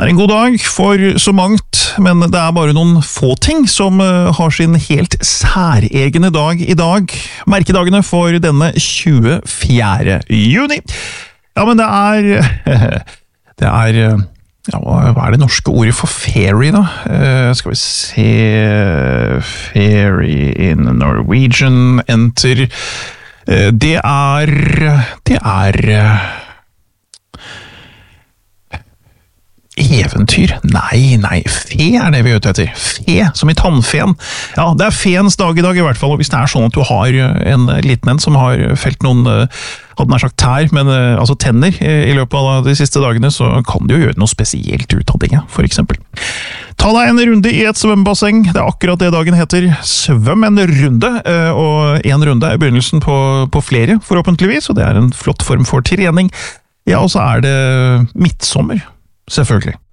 Det en god dag for så mangt, men det bare noen få ting som har sin helt særegne dag i dag. Merkedagene for denne 24. juni. Ja, men det ja, hva det norske ordet for fairy da? Skal vi se... Fairy in Norwegian, enter... Det Eventyr? Nei, fe det vi er ute etter. Fe, som i tannfen. Ja, det fens dag i dag i hvert fall, og hvis det sånn at du har en liten en som har felt noen, hadde nær sagt tær, men altså tenner i løpet av de siste dagene, så kan du jo gjøre noe spesielt ut av det, for eksempel. Ta deg en runde i et svømmebasseng, det akkurat det dagen heter. Svøm en runde, og en runde begynnelsen på flere, forhåpentligvis, og det en flott form for trening. Ja, og så det midtsommer. Selvfølgelig.